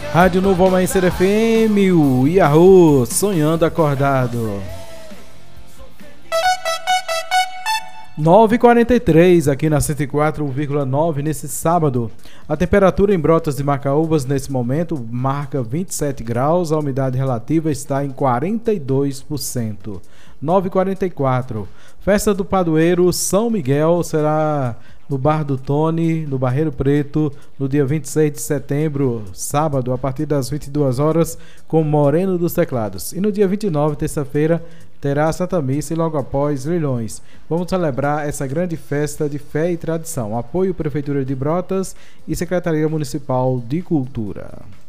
Rádio Novo Amanhecer FM, o Yahoo, sonhando acordado. 9h43 aqui na 104,9 nesse sábado. A temperatura em Brotas de Macaúbas nesse momento marca 27 graus, a umidade relativa está em 42%. 9h44. Festa do Padroeiro São Miguel será no Bar do Tony, no Barreiro Preto, no dia 26 de setembro, sábado, a partir das 22 horas, com Moreno dos Teclados. E no dia 29, terça-feira, terá a Santa Missa e logo após Leilões. Vamos celebrar essa grande festa de fé e tradição. Apoio Prefeitura de Brotas e Secretaria Municipal de Cultura.